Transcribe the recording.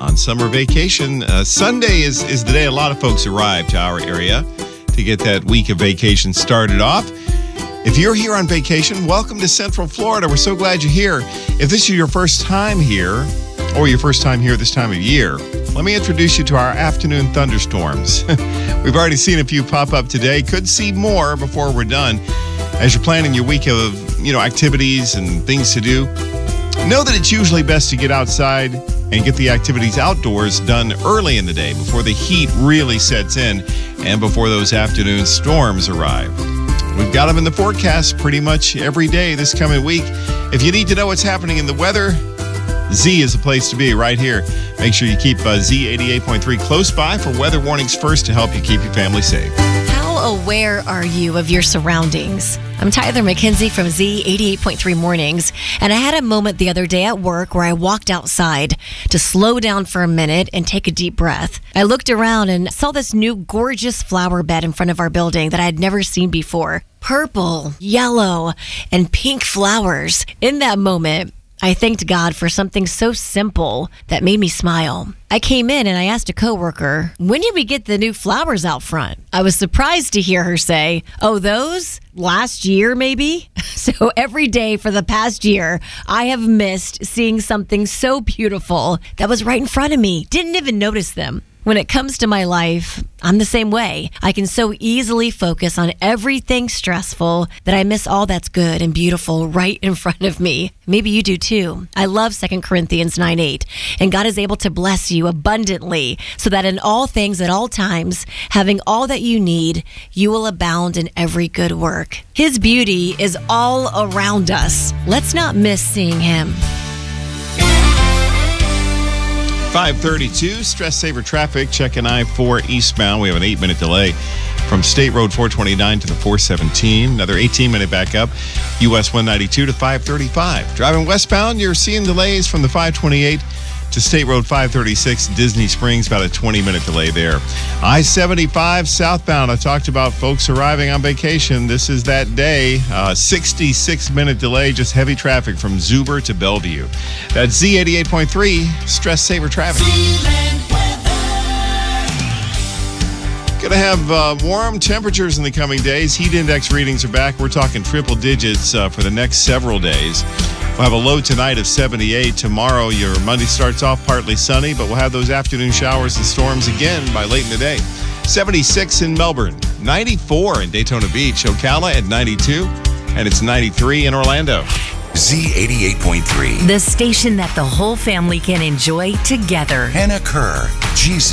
on summer vacation. Sunday is the day a lot of folks arrive to our area to get that week of vacation started off. If you're here on vacation, welcome to Central Florida. We're so glad you're here. If this is your first time here, or your first time here this time of year, let me introduce you to our afternoon thunderstorms. We've already seen a few pop up today. Could see more before we're done. As you're planning your week of, activities and things to do, know that it's usually best to get outside and get the activities outdoors done early in the day before the heat really sets in and before those afternoon storms arrive. We've got them in the forecast pretty much every day this coming week. If you need to know what's happening in the weather, Z is the place to be right here. Make sure you keep Z 88.3 close by for weather warnings first to help you keep your family safe. How aware are you of your surroundings? I'm Tyler McKenzie from Z 88.3 Mornings, and I had a moment the other day at work where I walked outside to slow down for a minute and take a deep breath. I looked around and saw this new gorgeous flower bed in front of our building that I had never seen before. Purple, yellow, and pink flowers. In that moment, I thanked God for something so simple that made me smile. I came in and I asked a coworker, when did we get the new flowers out front? I was surprised to hear her say, oh, those? Last year, maybe? So every day for the past year, I have missed seeing something so beautiful that was right in front of me. Didn't even notice them. When it comes to my life, I'm the same way. I can so easily focus on everything stressful that I miss all that's good and beautiful right in front of me. Maybe you do too. I love 2 Corinthians 9:8. And God is able to bless you abundantly so that in all things at all times, having all that you need, you will abound in every good work. His beauty is all around us. Let's not miss seeing him. 532, stress saver traffic, checking I-4 eastbound. We have an 8-minute delay from State Road 429 to the 417. Another 18-minute backup, US 192 to 535. Driving westbound, you're seeing delays from the 528 to State Road 536, Disney Springs, about a 20-minute delay there. I-75 southbound, I talked about folks arriving on vacation. This is that day. 66-minute delay, just heavy traffic from Zuber to Bellevue. That's Z88.3, stress saver traffic. Going to have warm temperatures in the coming days. Heat index readings are back. We're talking triple digits for the next several days. We'll have a low tonight of 78. Tomorrow, your Monday starts off partly sunny, but we'll have those afternoon showers and storms again by late in the day. 76 in Melbourne, 94 in Daytona Beach, Ocala at 92, and it's 93 in Orlando. Z88.3. The station that the whole family can enjoy together. Hannah Kerr, Jesus.